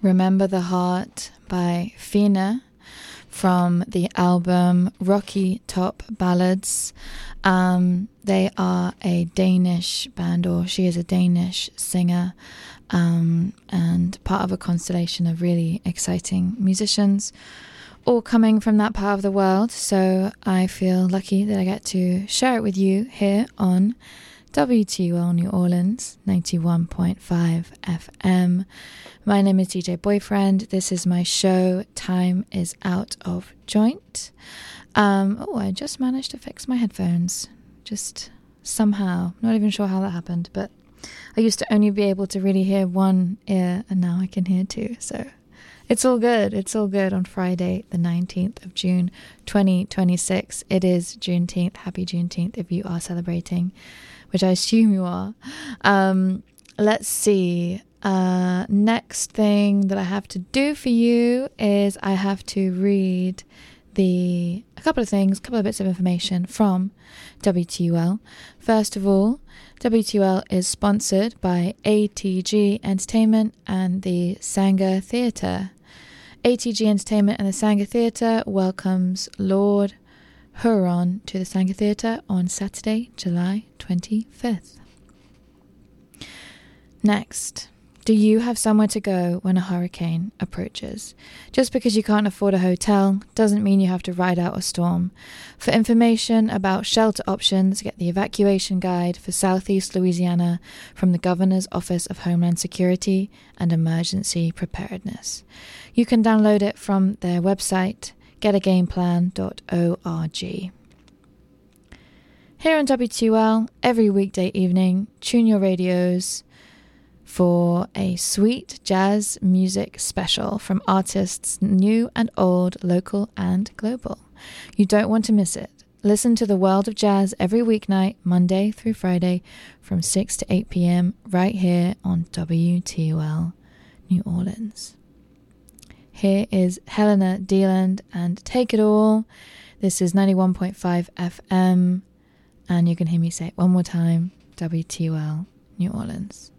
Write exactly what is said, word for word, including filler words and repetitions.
Remember the Heart by Fina from the album Rocky Top Ballads. Um, they are a Danish band, or she is a Danish singer, um, and part of a constellation of really exciting musicians, all coming from that part of the world. So I feel lucky that I get to share it with you here on W T U L New Orleans, ninety-one point five F M. My name is D J Boyfriend. This is my show. Time is out of joint. Um, oh, I just managed to fix my headphones. Just somehow. Not even sure how that happened, but I used to only be able to really hear one ear, and now I can hear two. So it's all good. It's all good on Friday, the nineteenth of June, twenty twenty-six. It is Juneteenth. Happy Juneteenth if you are celebrating, which I assume you are. Um, let's see. Uh, next thing that I have to do for you is I have to read the a couple of things, a couple of bits of information from W T U L. First of all, W T U L is sponsored by A T G Entertainment and the Sanger Theatre. A T G Entertainment and the Sanger Theatre welcomes Lord Huron to the Sanger Theatre on Saturday, July twenty-fifth. Next, do you have somewhere to go when a hurricane approaches? Just because you can't afford a hotel doesn't mean you have to ride out a storm. For information about shelter options, get the evacuation guide for Southeast Louisiana from the Governor's Office of Homeland Security and Emergency Preparedness. You can download it from their website, get a game plan dot org. Here on W T U L, every weekday evening, tune your radios for a sweet jazz music special from artists new and old, local and global. You don't want to miss it. Listen to the world of jazz every weeknight, Monday through Friday, from six to eight p.m. right here on W T U L New Orleans. Here is Helena Deland and Take It All. This is ninety-one point five F M, and you can hear me say it one more time, W T U L New Orleans.